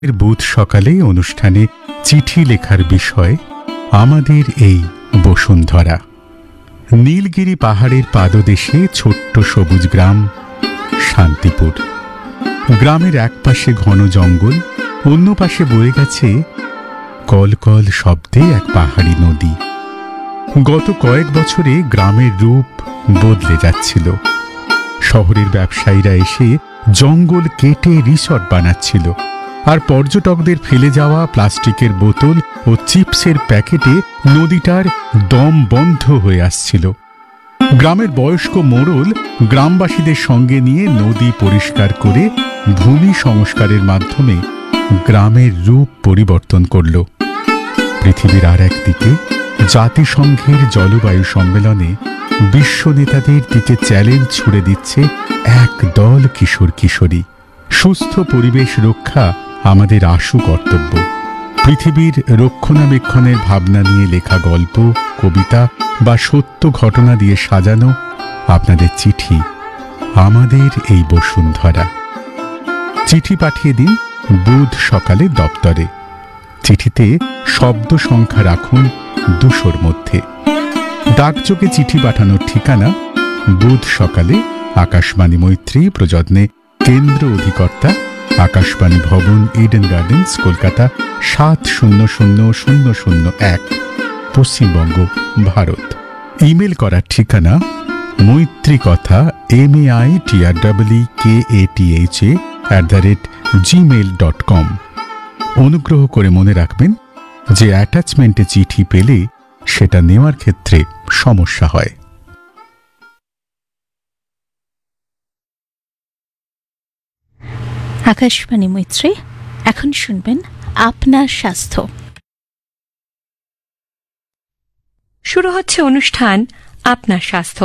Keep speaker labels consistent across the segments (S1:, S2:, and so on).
S1: বুধ সকালে অনুষ্ঠানে চিঠি লেখার বিষয় আমাদের এই বসুন্ধরা। নীলগিরি পাহাড়ের পাদদেশে ছোট্ট সবুজ গ্রাম শান্তিপুর। গ্রামের এক পাশে ঘন জঙ্গল, অন্য পাশে বয়ে গেছে কলকল শব্দে এক পাহাড়ি নদী। গত কয়েক বছরে গ্রামের রূপ বদলে যাচ্ছিল। শহরের ব্যবসায়ীরা এসে জঙ্গল কেটে রিসর্ট বানাচ্ছিল, আর পর্যটকদের ফেলে যাওয়া প্লাস্টিকের বোতল ও চিপসের প্যাকেটে নদীটার দম বন্ধ হয়ে আসছিল। গ্রামের বয়স্ক মোড়ল গ্রামবাসীদের সঙ্গে নিয়ে নদী পরিষ্কার করে ভূমি সংস্কারের মাধ্যমে গ্রামের রূপ পরিবর্তন করল। পৃথিবীর আর একদিকে জাতিসংঘের জলবায়ু সম্মেলনে বিশ্ব নেতাদের দিকে চ্যালেঞ্জ ছুড়ে দিচ্ছে এক দল কিশোর কিশোরী। সুস্থ পরিবেশ রক্ষা আমাদের আশু কর্তব্য। পৃথিবীর রক্ষণাবেক্ষণের ভাবনা নিয়ে লেখা গল্প, কবিতা বা সত্য ঘটনা দিয়ে সাজানো আপনাদের চিঠি আমাদের এই বসুন্ধরা। চিঠি পাঠিয়ে দিন বুধ সকালে দপ্তরে। চিঠিতে শব্দ সংখ্যা রাখুন 200-র মধ্যে। ডাকযোগে চিঠি পাঠানোর ঠিকানা বুধ সকালে, আকাশবাণী মৈত্রী, প্রযত্নে কেন্দ্র অধিকর্তা, আকাশবাণী ভবন, Eden gardens, Kolkata 700001, Paschimbanga, Bharat. Email করার ঠিকানা মৈত্রীকথা maitreKatha@gmail.com। অনুগ্রহ করে মনে রাখবেন যে অ্যাটাচমেন্টে চিঠি পেলে সেটা নেওয়ার ক্ষেত্রে সমস্যা হয়।
S2: আকাশবাণী মৈত্রী, এখন শুনবেন আপনার স্বাস্থ্য।
S3: শুরু হচ্ছে অনুষ্ঠান আপনার স্বাস্থ্য।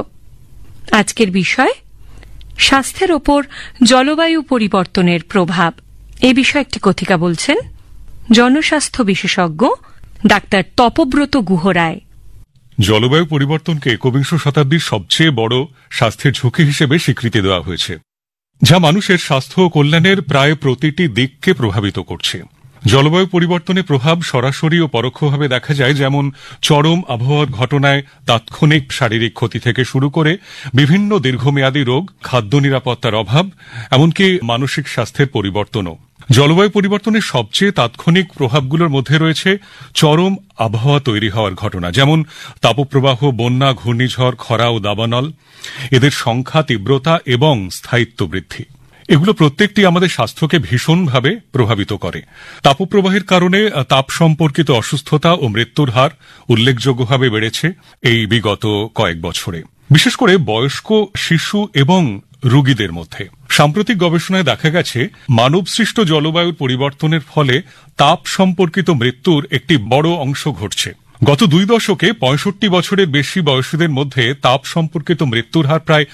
S3: আজকের বিষয় স্বাস্থ্যের ওপর জলবায়ু পরিবর্তনের প্রভাব। এ বিষয়ে একটি কথিকা বলছেন জনস্বাস্থ্য বিশেষজ্ঞ ডাক্তার তপব্রত গুহরায়।
S4: জলবায়ু পরিবর্তনকে একবিংশ শতাব্দীর সবচেয়ে বড় স্বাস্থ্যের ঝুঁকি হিসেবে স্বীকৃতি দেওয়া হয়েছে, যা মানুষের স্বাস্থ্য ও কল্যাণের প্রায় প্রতিটি দিককে প্রভাবিত করছে। জলবায়ু পরিবর্তনের প্রভাব সরাসরি ও পরোক্ষভাবে দেখা যায়, যেমন চরম আবহাওয়ার ঘটনায় তাৎক্ষণিক শারীরিক ক্ষতি থেকে শুরু করে বিভিন্ন দীর্ঘমেয়াদী রোগ, খাদ্য নিরাপত্তার অভাব, এমনকি মানসিক স্বাস্থ্যের পরিবর্তনও। জলবায়ু পরিবর্তনের সবচেয়ে তাৎক্ষণিক প্রভাবগুলোর মধ্যে রয়েছে চরম আবহাওয়া তৈরি হওয়ার ঘটনা, যেমন তাপপ্রবাহ, বন্যা, ঘূর্ণিঝড়, খরা ও দাবানল। এদের সংখ্যা, তীব্রতা এবং স্থায়িত্ব বৃদ্ধি, এগুলো প্রত্যেকটি আমাদের স্বাস্থ্যকে ভীষণভাবে প্রভাবিত করে। তাপপ্রবাহের কারণে তাপ সম্পর্কিত অসুস্থতা ও মৃত্যুর হার উল্লেখযোগ্যভাবে বেড়েছে এই বিগত কয়েক বছরে, বিশেষ করে বয়স্ক, শিশু এবং রোগীদের মধ্যে। সাম্প্রতিক গবেষণায় দেখা গেছে মানবসৃষ্ট জলবায়ুর পরিবর্তনের ফলে তাপ সম্পর্কিত মৃত্যুর একটি বড় অংশ ঘটছে। গত 2 দশকে 65 বছরের বেশি বয়সীদের মধ্যে তাপ সম্পর্কিত মৃত্যুর হার প্রায়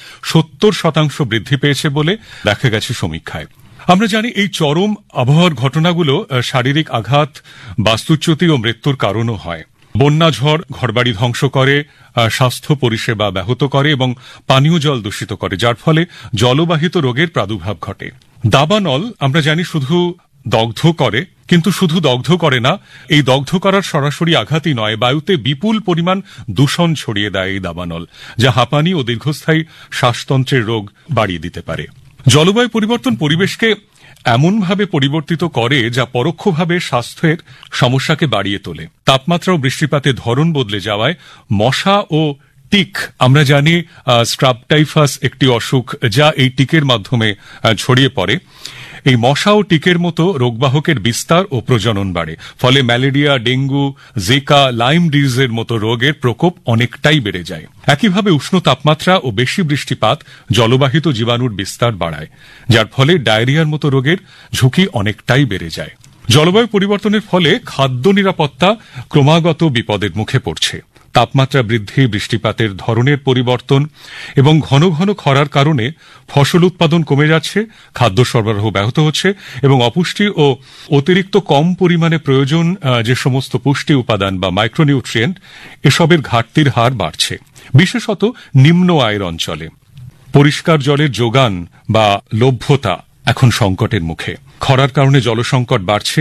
S4: 70% বৃদ্ধি পেয়েছে বলে দেখা গেছে সমীক্ষায়। আমরা জানি এই চরম আবহাওয়ার ঘটনাগুলো শারীরিক আঘাত, বাস্তুচ্যুতি ও মৃত্যুর কারণও হয়। বন্যা, ঝড় ঘরবাড়ি ধ্বংস করে, স্বাস্থ্য পরিষেবা ব্যাহত করে এবং পানীয় জল দূষিত করে, যার ফলে জলবাহিত রোগের প্রাদুর্ভাব ঘটে। দাবানল আমরা জানি শুধু দগ্ধ করে, কিন্তু শুধু দগ্ধ করে না, এই দগ্ধ করার সরাসরি আঘাতই নয়, বায়ুতে বিপুল পরিমাণ দূষণ ছড়িয়ে দেয় এই দাবানল, যা হাঁপানি ও দীর্ঘস্থায়ী শ্বাসতন্ত্রের রোগ বাড়িয়ে দিতে পারে। জলবায়ু পরিবর্তন পরিবেশকে এমনভাবে পরিবর্তিত করে যা পরোক্ষভাবে স্বাস্থ্যের সমস্যাকে বাড়িয়ে তোলে। তাপমাত্রা ও বৃষ্টিপাতের ধরন বদলে যাওয়ায় মশা ও টিক, আমরা জানি স্ট্রাপটাইফাস একটি অসুখ যা এই টিকের মাধ্যমে ছড়িয়ে পড়ে। এই মশা ও টিকের মতো রোগবাহকের বিস্তার ও প্রজনন বাড়ে, ফলে ম্যালেরিয়া, ডেঙ্গু, জিকা, লাইম ডিজিজের মতো রোগের প্রকোপ অনেকটাই বেড়ে যায়। একইভাবে উষ্ণ তাপমাত্রা ও বেশি বৃষ্টিপাত জলবাহিত জীবাণুর বিস্তার বাড়ায়, যার ফলে ডায়রিয়ার মতো রোগের ঝুঁকি অনেকটাই বেড়ে যায়। জলবায়ু পরিবর্তনের ফলে খাদ্য নিরাপত্তা ক্রমাগত বিপদের মুখে পড়ছে। তাপমাত্রা বৃদ্ধি, বৃষ্টিপাতের ধরনের পরিবর্তন এবং ঘন ঘন খরার কারণে ফসল উৎপাদন কমে যাচ্ছে, খাদ্য সরবরাহ ব্যাহত হচ্ছে এবং অপুষ্টি ও অতিরিক্ত কম পরিমাণে প্রয়োজন যে সমস্ত পুষ্টি উপাদান বা মাইক্রোনিউট্রিয়েন্ট, এসবের ঘাটতির হার বাড়ছে, বিশেষত নিম্ন আয়ের অঞ্চলে। পরিষ্কার জলের যোগান বা লভ্যতা এখন সংকটের মুখে। খরার কারণে জলসংকট বাড়ছে।